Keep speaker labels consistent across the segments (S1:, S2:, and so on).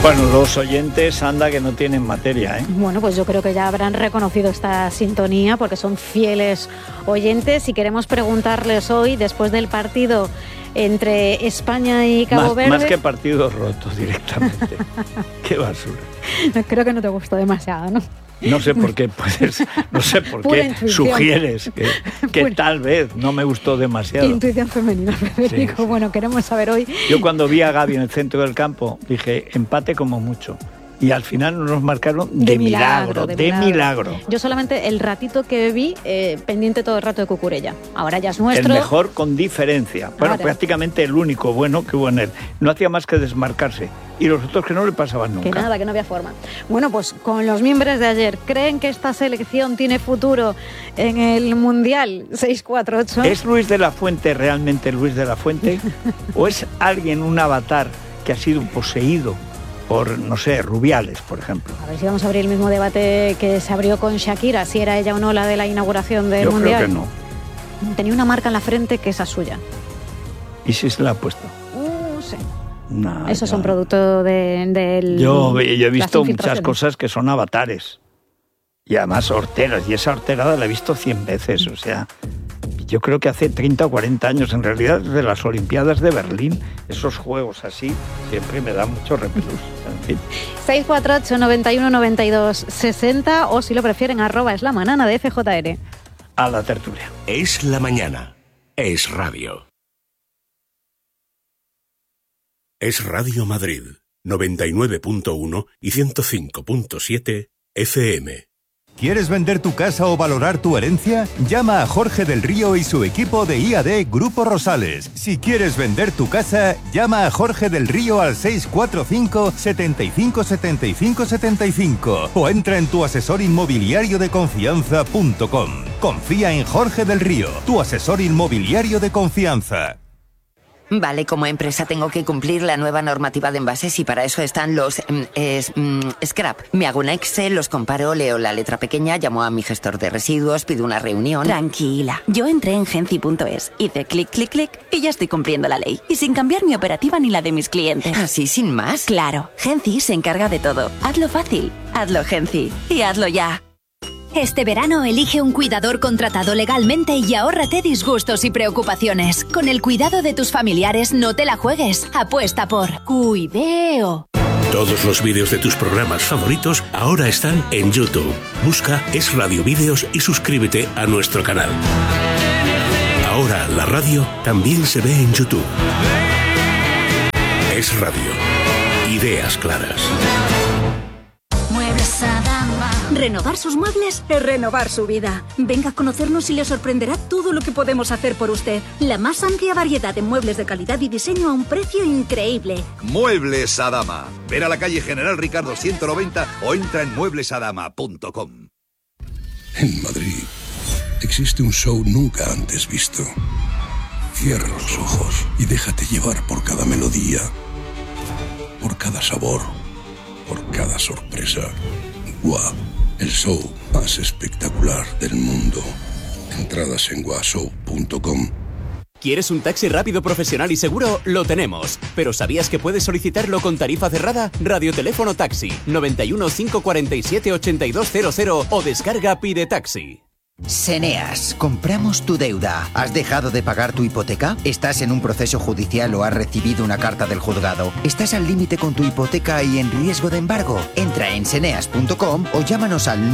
S1: Bueno, los oyentes, anda que no tienen materia, ¿eh?
S2: Bueno, pues yo creo que ya habrán reconocido esta sintonía porque son fieles oyentes y queremos preguntarles hoy, después del partido entre España y Cabo Verde...
S1: Más que partido roto directamente. Qué basura.
S2: Creo que no te gustó demasiado, ¿no?
S1: No sé por qué, no sé por qué sugieres que tal vez no me gustó demasiado.
S2: Intuición femenina, Federico. Sí. Bueno, queremos saber hoy...
S1: Yo cuando vi a Gavi en el centro del campo dije, empate como mucho. Y al final nos marcaron de milagro.
S2: Yo solamente el ratito que vi, pendiente todo el rato de Cucurella. Ahora ya es nuestro.
S1: El mejor con diferencia. Bueno, ahora, prácticamente el único bueno que hubo en él. No hacía más que desmarcarse. Y los otros que no le pasaban nunca.
S2: Que nada, que no había forma. Bueno, pues con los miembros de ayer, ¿creen que esta selección tiene futuro en el Mundial? 648.
S1: ¿Es Luis de la Fuente realmente Luis de la Fuente? ¿O es alguien, un avatar que ha sido poseído por, no sé, Rubiales, por ejemplo?
S2: A ver si vamos a abrir el mismo debate que se abrió con Shakira, si era ella o no la de la inauguración del Mundial.
S1: Yo creo que no.
S2: Tenía una marca en la frente que es esa suya.
S1: ¿Y si se la ha puesto?
S2: Sí.
S1: No,
S2: esos son producto del...
S1: Yo he visto muchas cosas que son avatares. Y además horteras. Y esa horterada la he visto 100 veces. O sea, yo creo que hace 30 o 40 años, en realidad, desde las Olimpiadas de Berlín, esos juegos así siempre me dan mucho repelús. En fin.
S2: 648 91 92 60 o si lo prefieren, @esLamanana de FJR.
S1: A la tertulia.
S3: Es la mañana. Es radio. Es Radio Madrid, 99.1 y 105.7 FM.
S4: ¿Quieres vender tu casa o valorar tu herencia? Llama a Jorge del Río y su equipo de IAD Grupo Rosales. Si quieres vender tu casa, llama a Jorge del Río al 645 75 75 75 o entra en tuasesorinmobiliariodeconfianza.com. Confía en Jorge del Río, tu asesor inmobiliario de confianza.
S5: Vale, como empresa tengo que cumplir la nueva normativa de envases y para eso están los scrap. Me hago un Excel, los comparo, leo la letra pequeña, llamo a mi gestor de residuos, pido una reunión...
S6: Tranquila, yo entré en Genci.es, hice clic, clic, clic y ya estoy cumpliendo la ley. Y sin cambiar mi operativa ni la de mis clientes.
S5: ¿Así, sin más?
S6: Claro, Genci se encarga de todo. Hazlo fácil, hazlo Genci y hazlo ya.
S7: Este verano elige un cuidador contratado legalmente y ahórrate disgustos y preocupaciones. Con el cuidado de tus familiares no te la juegues. Apuesta por Cuideo.
S3: Todos los vídeos de tus programas favoritos ahora están en YouTube. Busca Es Radio Vídeos y suscríbete a nuestro canal. Ahora la radio también se ve en YouTube. Es Radio. Ideas claras.
S7: Muebles Adama.
S8: Renovar sus muebles es renovar su vida. Venga a conocernos y le sorprenderá todo lo que podemos hacer por usted. La más amplia variedad de muebles de calidad y diseño a un precio increíble.
S9: Muebles Adama. Ven a la calle General Ricardo 190 o entra en mueblesadama.com.
S10: En Madrid existe un show nunca antes visto. Cierra los ojos y déjate llevar por cada melodía, por cada sabor, por cada sorpresa. Gua, el show más espectacular del mundo. Entradas en guashow.com.
S11: ¿Quieres un taxi rápido, profesional y seguro? Lo tenemos. ¿Pero sabías que puedes solicitarlo con tarifa cerrada? Radioteléfono Taxi 91 547 8200 o descarga Pide Taxi.
S12: Seneas, compramos tu deuda. ¿Has dejado de pagar tu hipoteca? ¿Estás en un proceso judicial o has recibido una carta del juzgado? ¿Estás al límite con tu hipoteca y en riesgo de embargo? Entra en seneas.com o llámanos al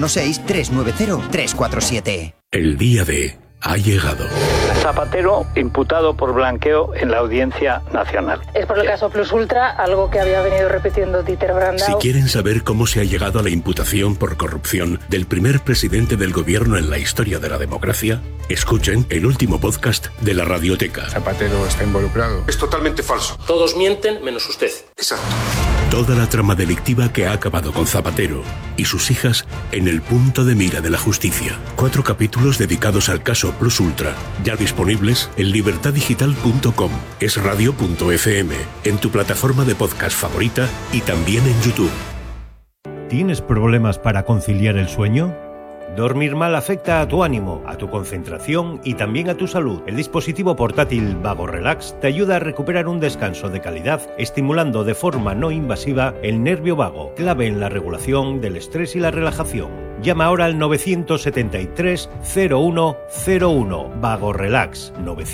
S12: 916-390-347.
S3: El día de ha llegado.
S1: Zapatero imputado por blanqueo en la Audiencia Nacional.
S13: Es por el caso Plus Ultra, algo que había venido repitiendo Dieter Brandau.
S3: Si quieren saber cómo se ha llegado a la imputación por corrupción del primer presidente del gobierno en la historia de la democracia, escuchen el último podcast de la Radioteca.
S14: Zapatero está involucrado.
S15: Es totalmente falso. Todos mienten menos usted.
S14: Exacto.
S3: Toda la trama delictiva que ha acabado con Zapatero y sus hijas en el punto de mira de la justicia. 4 capítulos dedicados al caso Plus Ultra, ya disponibles en libertadigital.com, esradio.fm, en tu plataforma de podcast favorita y también en YouTube.
S16: ¿Tienes problemas para conciliar el sueño?
S14: Dormir mal afecta a tu ánimo, a tu concentración y también a tu salud. El dispositivo portátil Vago Relax te ayuda a recuperar un descanso de calidad, estimulando de forma no invasiva el nervio vago, clave en la regulación del estrés y la relajación. Llama ahora al 973 0101. Vago Relax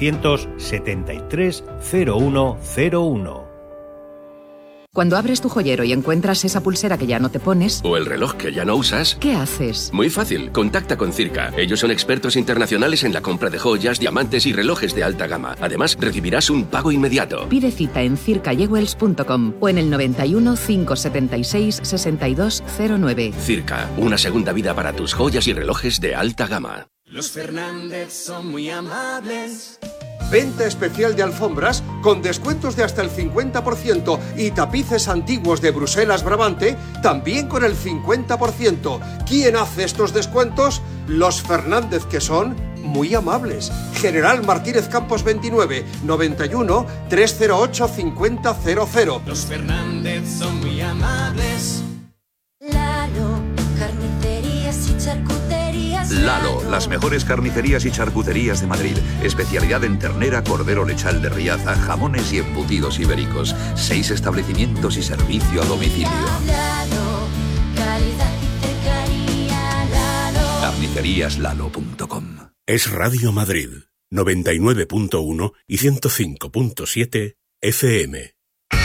S14: 973 0101.
S16: Cuando abres tu joyero y encuentras esa pulsera que ya no te pones...
S17: O el reloj que ya no usas...
S16: ¿Qué haces?
S17: Muy fácil, contacta con Circa. Ellos son expertos internacionales en la compra de joyas, diamantes y relojes de alta gama. Además, recibirás un pago inmediato.
S16: Pide cita en circajewels.com o en el 91 576 6209.
S17: Circa, una segunda vida para tus joyas y relojes de alta gama.
S18: Los Fernández son muy amables.
S19: Venta especial de alfombras con descuentos de hasta el 50% y tapices antiguos de Bruselas Brabante también con el 50%. ¿Quién hace estos descuentos? Los Fernández, que son muy amables. General Martínez Campos 29, 91 308 5000.
S18: Los Fernández son muy amables.
S20: Lalo, carnicerías y charcuterías.
S9: Lalo, las mejores carnicerías y charcuterías de Madrid. Especialidad en ternera, cordero lechal de Riaza, jamones y embutidos ibéricos. 6 establecimientos y servicio a domicilio.
S20: Lalo, calidad y cercanía. Lalo.
S9: Carniceríaslalo.com.
S3: Es Radio Madrid, 99.1 y 105.7 FM.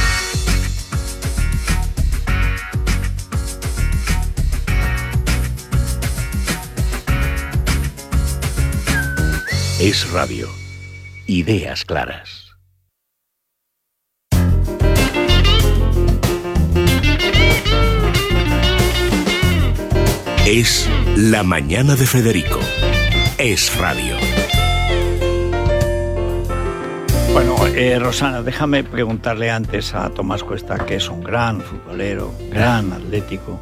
S3: Es Radio. Ideas claras. Es La Mañana de Federico. Es Radio.
S1: Bueno, Rosana, déjame preguntarle antes a Tomás Cuesta, que es un gran futbolero, gran atlético.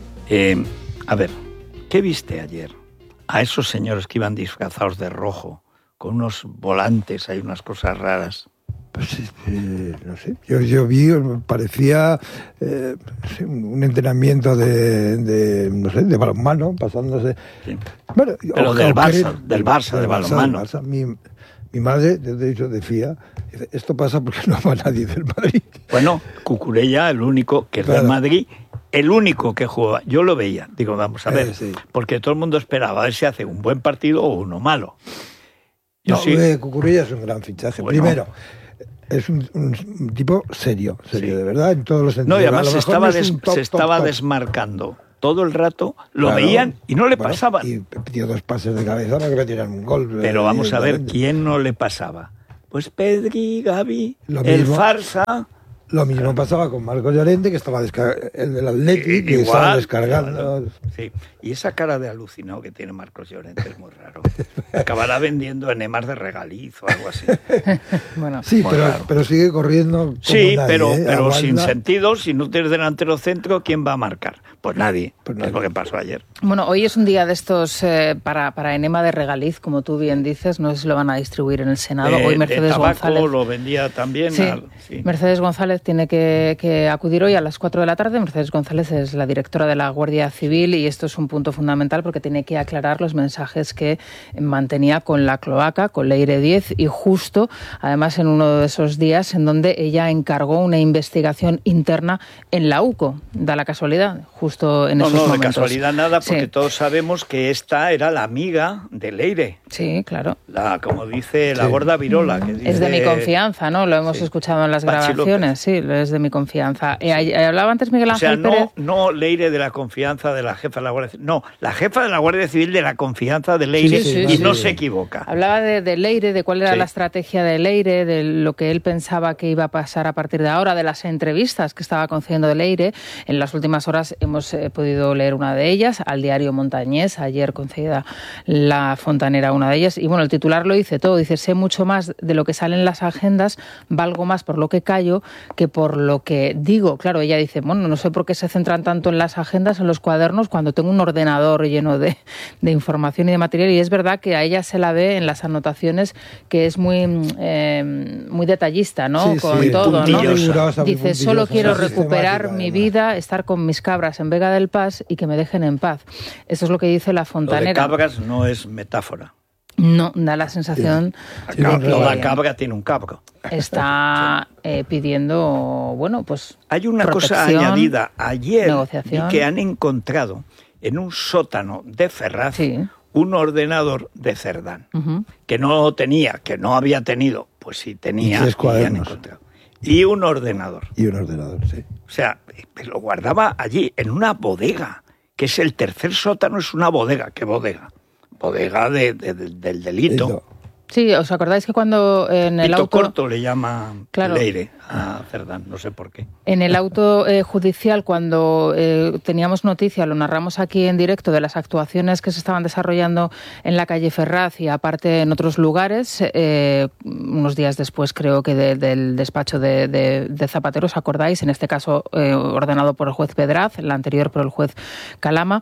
S1: A ver, ¿qué viste ayer? A esos señores que iban disfrazados de rojo, con unos volantes, hay unas cosas raras.
S21: Pues no sé, yo vi, parecía un entrenamiento de balonmano, pasándose...
S1: Sí. Bueno, pero del Barça, de balonmano.
S21: Mi madre, de hecho, decía, esto pasa porque no va nadie del Madrid.
S1: Bueno, Cucurella, el único que es del Madrid... El único que jugaba, yo lo veía, digo, vamos a ver, sí. Porque todo el mundo esperaba a ver si hace un buen partido o uno malo.
S21: Cucurella es un gran fichaje. Bueno, primero, es un tipo serio, sí. De verdad, en todos los sentidos.
S1: No, y además se estaba desmarcando. Todo el rato lo veían y no le pasaban.
S21: Y dio 2 pases de cabeza para que metieran un gol.
S1: Pero vamos a ver, ¿quién no le pasaba? Pues Pedri, Gavi, el Farsa...
S21: Lo mismo pasaba con Marcos Llorente, que estaba el del Atleti, que estaba descargando.
S1: Sí, y esa cara de alucinado que tiene Marcos Llorente es muy raro. Acabará vendiendo enemas de regaliz o algo así.
S21: Bueno, sí, pero sigue corriendo.
S1: Sí, nadie, pero sin sentido, si no tienes delantero centro, ¿quién va a marcar? Pues nadie. Es lo que pasó ayer.
S22: Bueno, hoy es un día de estos para enema de regaliz, como tú bien dices. No sé si lo van a distribuir en el Senado. Hoy Mercedes González
S1: lo vendía también.
S22: Sí. Mercedes González tiene que acudir hoy a las 4 de la tarde. Mercedes González es la directora de la Guardia Civil y esto es un punto fundamental porque tiene que aclarar los mensajes que mantenía con la cloaca, con Leire 10 y justo, además, en uno de esos días en donde ella encargó una investigación interna en la UCO. Da la casualidad, justo en esos momentos.
S1: No, de casualidad nada, porque todos sabemos que esta era la amiga de Leire.
S22: Sí, claro.
S1: Como dice la gorda Virola. Que dice,
S22: es de mi confianza, ¿no? Lo hemos escuchado en las grabaciones. Sí, es de mi confianza. Hablaba antes Miguel Ángel Pérez.
S1: No Leire de la confianza de la jefa de la Guardia Civil. No, la jefa de la Guardia Civil de la confianza de Leire no se equivoca.
S22: Hablaba de Leire, de cuál era la estrategia de Leire, de lo que él pensaba que iba a pasar a partir de ahora, de las entrevistas que estaba concediendo de Leire. En las últimas horas hemos podido leer una de ellas, al diario Montañés. Ayer concedida la Fontanera una de ellas. Y bueno, el titular lo dice todo. Dice, sé mucho más de lo que sale en las agendas, valgo más por lo que callo que por lo que digo, claro, ella dice, bueno, no sé por qué se centran tanto en las agendas, en los cuadernos, cuando tengo un ordenador lleno de información y de material, y es verdad que a ella se la ve en las anotaciones que es muy detallista, ¿no? Con todo, ¿no? Dice, solo quiero recuperar mi vida, estar con mis cabras en Vega del Paz y que me dejen en paz. Eso es lo que dice la fontanera.
S1: Lo de cabras no es metáfora.
S22: No, da la sensación
S1: de que la cabra tiene un cabro.
S22: Está pidiendo, bueno, pues
S1: hay una cosa añadida. Ayer vi que han encontrado en un sótano de Ferraz un ordenador de Cerdán, que no tenía, que no había tenido, pues sí tenía, y han encontrado. Y un ordenador.
S21: Y un ordenador, sí.
S1: O sea, lo guardaba allí, en una bodega, que es el tercer sótano, es una bodega. ¿Qué bodega? Bodega del delito.
S22: Sí, ¿os acordáis que cuando en el auto...
S1: corto le llama Leire a Cerdán, no sé por qué.
S22: En el auto judicial, cuando teníamos noticia, lo narramos aquí en directo, de las actuaciones que se estaban desarrollando en la calle Ferraz y aparte en otros lugares, unos días después creo que del despacho de Zapatero, ¿os acordáis? En este caso ordenado por el juez Pedraz, la anterior por el juez Calama.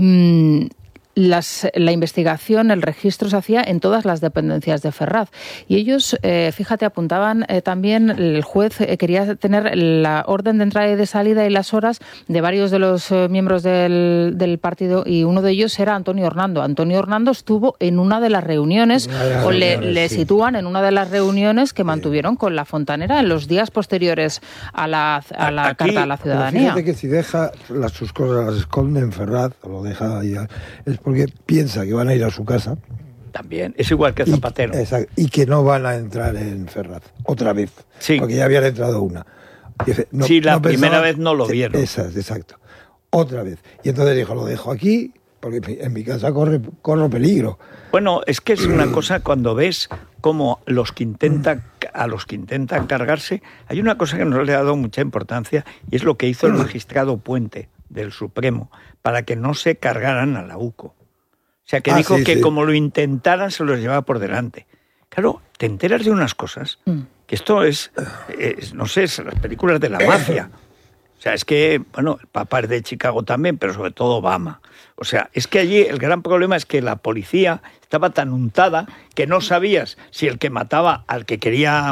S22: La investigación, el registro se hacía en todas las dependencias de Ferraz. Y ellos, fíjate, apuntaban también, el juez quería tener la orden de entrada y de salida y las horas de varios de los miembros del partido, y uno de ellos era Antonio Hernando. Antonio Hernando estuvo en una de las reuniones, le sitúan en una de las reuniones que mantuvieron con la fontanera en los días posteriores a la Carta a la Ciudadanía.
S21: Fíjate que si deja sus cosas, las esconde en Ferraz, o lo deja ahí, es porque piensa que van a ir a su casa.
S1: También, es igual que Zapatero.
S21: Y que no van a entrar en Ferraz, otra vez. Sí. Porque ya habían entrado una. Dice,
S1: la primera vez no lo vieron.
S21: Exacto. Otra vez. Y entonces dijo, lo dejo aquí, porque en mi casa corro peligro.
S1: Bueno, es que es una cosa cuando ves cómo a los que intentan cargarse, hay una cosa que no le ha dado mucha importancia, y es lo que hizo el magistrado Puente del Supremo, para que no se cargaran a la UCO. O sea, que dijo que como lo intentaran se los llevaba por delante. Claro, te enteras de unas cosas, que esto es no sé, es las películas de la mafia. O sea, es que, bueno, el Papa es de Chicago también, pero sobre todo Obama. O sea, es que allí el gran problema es que la policía estaba tan untada que no sabías si el que mataba al que quería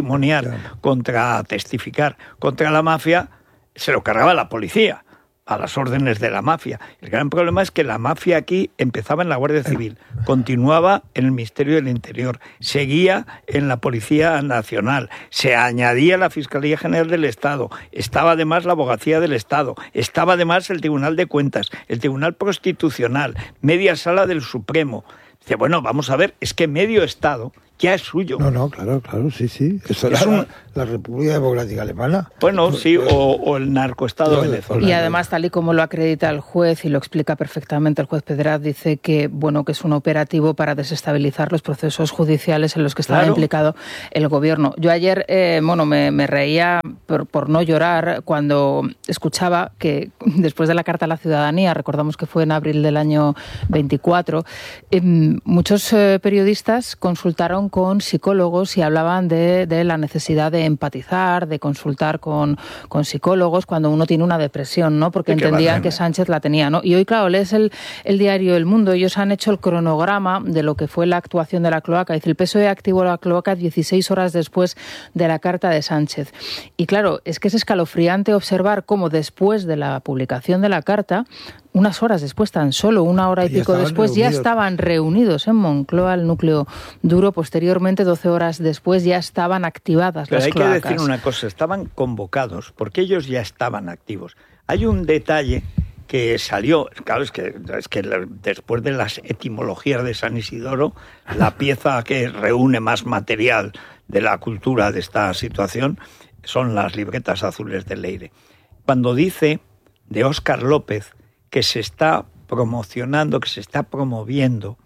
S1: testificar contra la mafia, se lo cargaba la policía, a las órdenes de la mafia. El gran problema es que la mafia aquí empezaba en la Guardia Civil, continuaba en el Ministerio del Interior, seguía en la Policía Nacional, se añadía la Fiscalía General del Estado, estaba además la Abogacía del Estado, estaba además el Tribunal de Cuentas, el Tribunal Constitucional, media sala del Supremo. Dice, bueno, vamos a ver, es que medio Estado ya es suyo.
S21: No, claro, sí. Eso es la República Democrática Alemana.
S1: Bueno, sí, o el narcoestado venezolano.
S22: Y además, tal y como lo acredita el juez y lo explica perfectamente el juez Pedraz, dice que es un operativo para desestabilizar los procesos judiciales en los que estaba implicado el gobierno. Yo ayer, me reía por no llorar cuando escuchaba que después de la Carta a la Ciudadanía, recordamos que fue en abril del año 24, muchos periodistas consultaron con psicólogos y hablaban de la necesidad de empatizar, de consultar con psicólogos cuando uno tiene una depresión, ¿no? Porque entendían que Sánchez la tenía, ¿no? Y hoy, claro, lees el diario El Mundo, ellos han hecho el cronograma de lo que fue la actuación de la cloaca. Dice, el PSOE activó la cloaca 16 horas después de la carta de Sánchez. Y claro, es que es escalofriante observar cómo después de la publicación de la carta, unas horas después, tan solo una hora y pico después, ya estaban reunidos en Moncloa, el núcleo duro. Posteriormente, 12 horas después, ya estaban activadas las cloacas. Pero
S1: hay que decir una cosa, estaban convocados porque ellos ya estaban activos. Hay un detalle que salió, claro, es que después de las etimologías de San Isidoro, la pieza que reúne más material de la cultura de esta situación son las libretas azules de Leire. Cuando dice de Óscar López que se está promocionando, que se está promoviendo,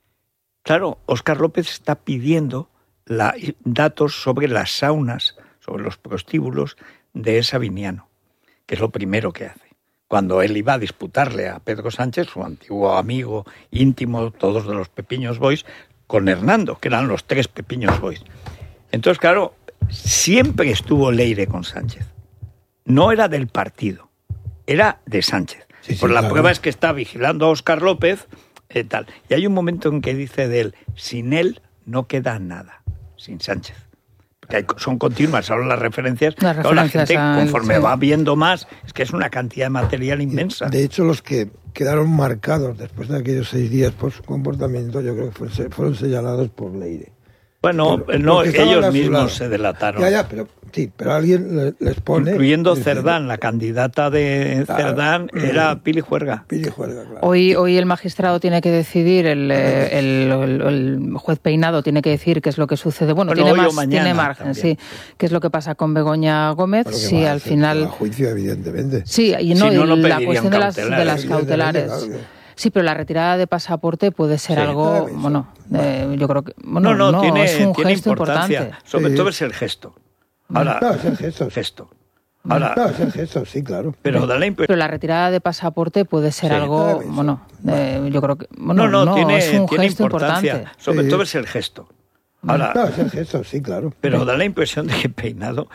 S1: claro, Óscar López está pidiendo datos sobre las saunas, sobre los prostíbulos de Sabiniano, que es lo primero que hace. Cuando él iba a disputarle a Pedro Sánchez, su antiguo amigo íntimo, todos de los Pepiños Boys, con Hernando, que eran los 3 Pepiños Boys. Entonces, claro, siempre estuvo Leire con Sánchez. No era del partido, era de Sánchez.
S21: Sí,
S1: Por la
S21: claro.
S1: prueba es que está vigilando a Óscar López, tal. Y hay un momento en que dice de él, sin él no queda nada, sin Sánchez. Porque son continuas ahora las referencias. Claro, la gente, conforme va viendo más, es que es una cantidad de material inmensa.
S21: De hecho, los que quedaron marcados después de aquellos 6 días por su comportamiento, yo creo que fueron señalados por Leire.
S1: Bueno, no, ellos mismos se delataron.
S21: Ya, pero alguien les pone...
S1: Incluyendo Cerdán, la candidata de Cerdán era Pili Juerga.
S21: Pili Juerga, claro.
S22: Hoy el magistrado tiene que decidir, el juez Peinado tiene que decir qué es lo que sucede. Bueno, tiene margen, también. Sí. ¿Qué es lo que pasa con Begoña Gómez? Si al final...
S21: A juicio, evidentemente.
S22: Sí, y no, la cuestión de las cautelares. Sí, pero la retirada de pasaporte puede ser algo, yo creo que...
S1: tiene importante. Sobre todo es el gesto. Ahora,
S21: es el gesto.
S1: Ahora,
S21: es el gesto, sí, claro.
S1: Pero
S22: la retirada de pasaporte puede ser algo, yo creo que...
S1: tiene
S22: un gesto
S1: importancia.
S22: Importante.
S1: Sobre todo es el gesto. Ahora,
S21: es el gesto, sí, claro.
S1: Pero da la impresión de que Peinado...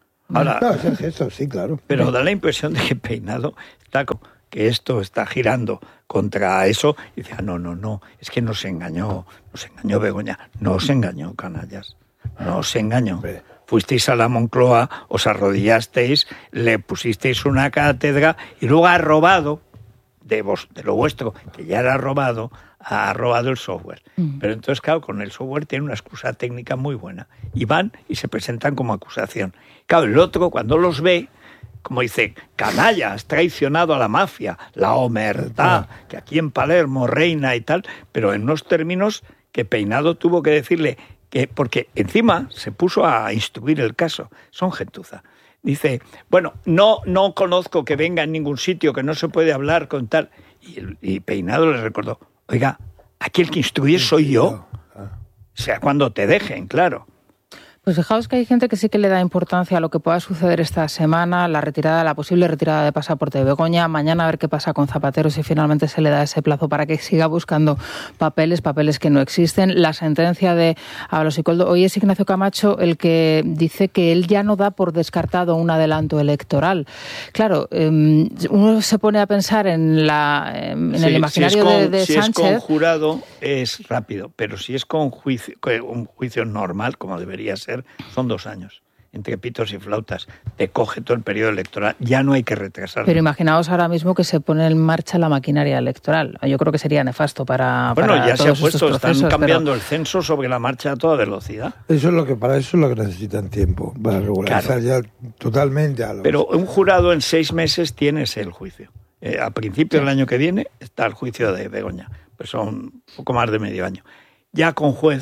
S21: es el gesto, sí, claro.
S1: Pero da la impresión de que Peinado está... que esto está girando contra eso, y dice, no, es que nos engañó Begoña, no os engañó, canallas, no os engañó. Fuisteis a la Moncloa, os arrodillasteis, le pusisteis una cátedra y luego ha robado de lo vuestro, que ya era robado, ha robado el software. Pero entonces, claro, con el software tiene una excusa técnica muy buena. Y van y se presentan como acusación. Claro, el otro, cuando los ve, como dice, canalla, has traicionado a la mafia, la omertá, que aquí en Palermo reina y tal, pero en unos términos que Peinado tuvo que decirle que, porque encima se puso a instruir el caso, son gentuza. Dice, bueno, no conozco que venga en ningún sitio, que no se puede hablar con tal. Y Peinado le recordó, oiga, aquí el que instruye soy yo. O sea, cuando te dejen, claro.
S22: Pues fijaos que hay gente que sí que le da importancia a lo que pueda suceder esta semana, la posible retirada de pasaporte de Begoña, mañana a ver qué pasa con Zapatero, si finalmente se le da ese plazo para que siga buscando papeles que no existen. La sentencia de Ábalos y Koldo. Hoy es Ignacio Camacho el que dice que él ya no da por descartado un adelanto electoral. Claro, uno se pone a pensar en el imaginario de Sánchez.
S1: Si es con jurado es rápido, pero si es con un juicio normal, como debería ser, son 2 años. Entre pitos y flautas. Te coge todo el periodo electoral. Ya no hay que retrasarlo.
S22: Pero imaginaos ahora mismo que se pone en marcha la maquinaria electoral. Yo creo que sería nefasto para
S1: ya
S22: todos
S1: se ha puesto.
S22: procesos,
S1: están cambiando el censo sobre la marcha a toda velocidad.
S21: Para eso es lo que necesitan tiempo. Para regularizar ya totalmente a los...
S1: Pero un jurado en 6 meses tienes el juicio. A principio del año que viene está el juicio de Begoña. Pues son un poco más de medio año. Ya con juez